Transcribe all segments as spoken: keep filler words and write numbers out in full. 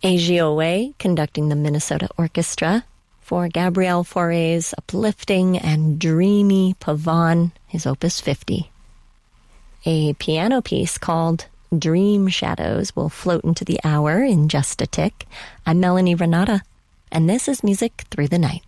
Agio Way conducting the Minnesota Orchestra for Gabriel Fauré's uplifting and dreamy Pavane, his Opus fifty. A piano piece called Dream Shadows will float into the hour in just a tick. I'm Melanie Renata, and this is Music Through the Night.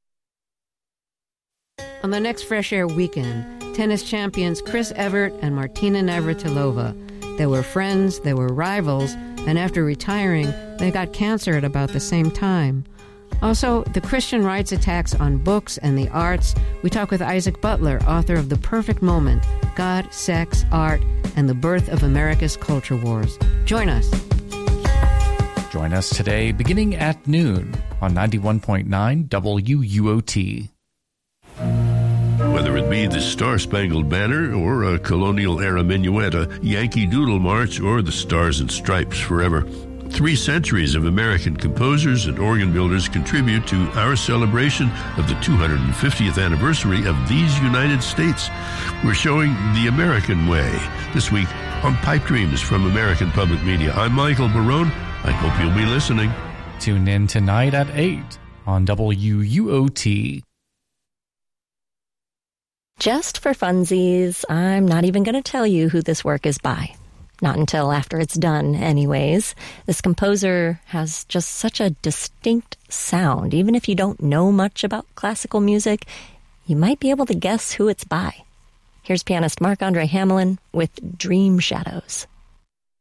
On the next Fresh Air weekend, tennis champions Chris Evert and Martina Navratilova. They were friends, they were rivals, and after retiring, they got cancer at about the same time. Also, the Christian rights attacks on books and the arts. We talk with Isaac Butler, author of The Perfect Moment, God, Sex, Art, and the Birth of America's Culture Wars. Join us. Join us today beginning at noon on ninety-one point nine W U O T. Whether it be the Star-Spangled Banner or a colonial-era minuet, a Yankee Doodle March, or the Stars and Stripes Forever, three centuries of American composers and organ builders contribute to our celebration of the two hundred fiftieth anniversary of these United States. We're showing the American way this week on Pipe Dreams from American Public Media. I'm Michael Barone. I hope you'll be listening. Tune in tonight at eight on W U O T. Just for funsies, I'm not even going to tell you who this work is by. Not until after it's done, anyways. This composer has just such a distinct sound. Even if you don't know much about classical music, you might be able to guess who it's by. Here's pianist Marc-Andre Hamelin with Dream Shadows.